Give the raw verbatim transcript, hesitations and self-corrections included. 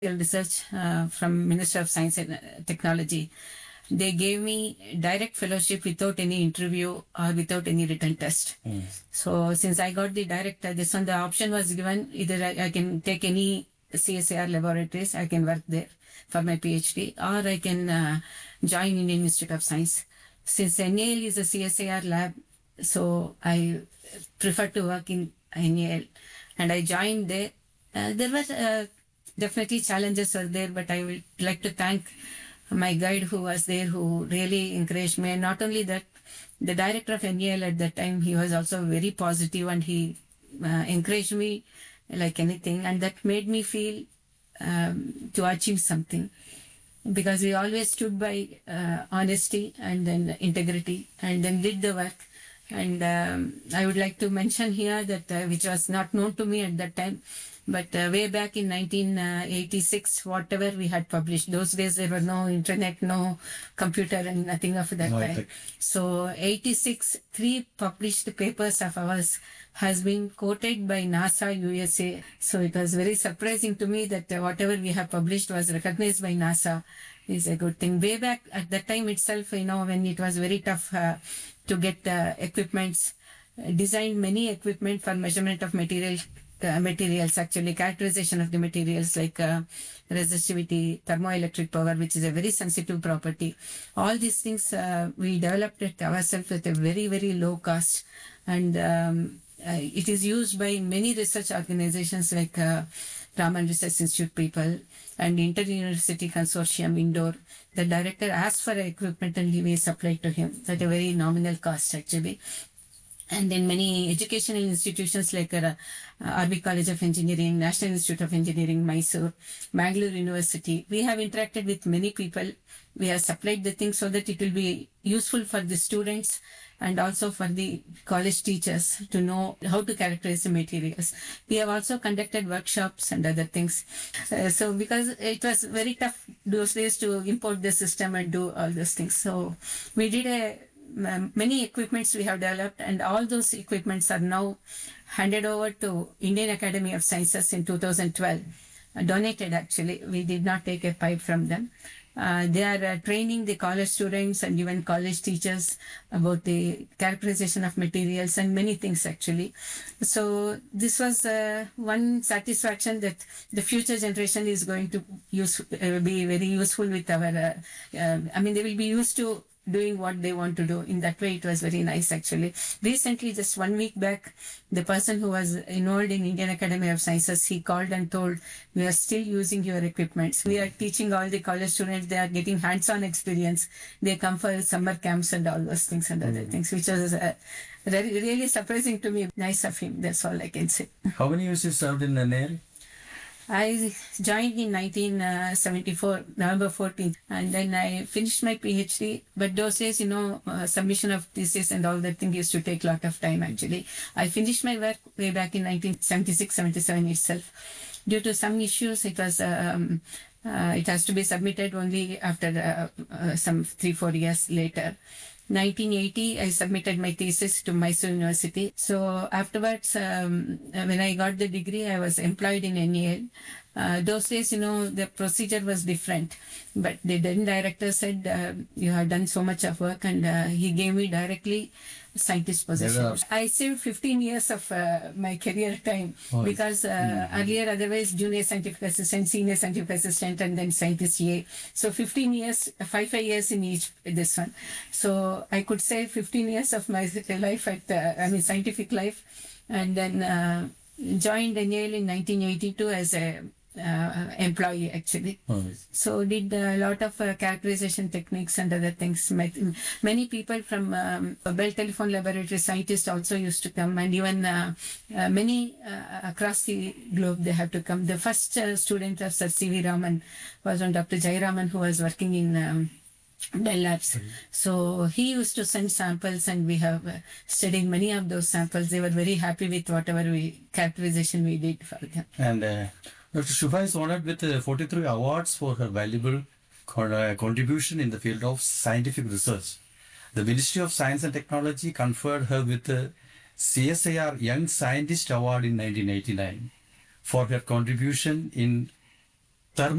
research uh, from Minister of Science and Technology. They gave me direct fellowship without any interview or without any written test. Mm. So since I got the direct, uh, this one, the option was given, either I, I can take any C S I R laboratories, I can work there for my PhD, or I can uh, join Indian Institute of Science. Since N A L is a C S I R lab, so I prefer to work in N A L, and I joined there. Uh, there were uh, definitely challenges were there, but I would like to thank my guide who was there, who really encouraged me. And not only that, the director of N A L at that time, he was also very positive, and he uh, encouraged me like anything, and that made me feel um, to achieve something, because we always stood by uh, honesty and then integrity, and then did the work. And um, I would like to mention here that uh, which was not known to me at that time, but uh, way back in nineteen eighty-six, whatever we had published, those days there were no internet, no computer, and nothing of that kind. So eighty-six, three published papers of ours has been quoted by NASA U S A. So it was very surprising to me that uh, whatever we have published was recognized by NASA. Is a good thing. Way back at that time itself, you know, when it was very tough uh, to get uh, equipments, uh, designed many equipment for measurement of material, uh, materials, actually characterization of the materials, like uh, resistivity, thermoelectric power, which is a very sensitive property. All these things uh, we developed it ourselves at a very, very low cost. And um, uh, it is used by many research organizations like uh, Raman Research Institute people and Inter-University Consortium Indore. The director asked for equipment and we supplied to him at a very nominal cost, actually. And then many educational institutions like uh, R V College of Engineering, National Institute of Engineering, Mysore, Mangalore University. We have interacted with many people. We have supplied the things so that it will be useful for the students and also for the college teachers to know how to characterize the materials. We have also conducted workshops and other things. Uh, so because it was very tough those days to import the system and do all those things. So we did a um, many equipments we have developed, and all those equipments are now handed over to Indian Academy of Sciences in two thousand twelve. Uh, donated, actually. We did not take a pipe from them. Uh, they are uh, training the college students and even college teachers about the characterization of materials and many things, actually. So this was uh, one satisfaction that the future generation is going to use, uh, be very useful with our, uh, uh, I mean, they will be used to doing what they want to do. In that way, it was very nice, actually. Recently, just one week back, the person who was involved in Indian Academy of Sciences, he called and told, we are still using your equipment. We are teaching all the college students. They are getting hands-on experience. They come for summer camps and all those things and other things, which was uh, really, really surprising to me. Nice of him. That's all I can say. How many years you served in N A L? I joined in nineteen seventy-four, November fourteenth, and then I finished my PhD. But those days, you know, uh, submission of thesis and all that thing used to take a lot of time, actually. I finished my work way back in nineteen seventy-six seventy-seven itself. Due to some issues, it was um, uh, it has to be submitted only after uh, uh, some three, four years later. nineteen eighty, I submitted my thesis to Mysore University. So afterwards, um, when I got the degree, I was employed in N A L. Uh, those days, you know, the procedure was different. But the then director said, uh, you have done so much of work, and uh, he gave me directly scientist position. Never. I saved fifteen years of uh, my career time oh, because uh, mm-hmm. earlier otherwise junior scientific assistant, senior scientific assistant, and then scientist A. So fifteen years, five, five years in each, this one. So I could save fifteen years of my life at, uh, I mean, scientific life, and then uh, joined N A L in nineteen eighty-two as a Uh, employee, actually. Oh, yes. So did a lot of uh, characterization techniques and other things. Many people from um, Bell Telephone Laboratory scientists also used to come, and even uh, uh, many uh, across the globe they have to come. The first uh, student of Sir C V Raman was one Doctor Jai Raman, who was working in um, Bell Labs. Mm-hmm. So he used to send samples, and we have uh, studied many of those samples. They were very happy with whatever we characterization we did for them. And uh, Doctor Shubha is honored with uh, forty-three awards for her valuable con- uh, contribution in the field of scientific research. The Ministry of Science and Technology conferred her with the C S I R Young Scientist Award in nineteen eighty-nine for her contribution in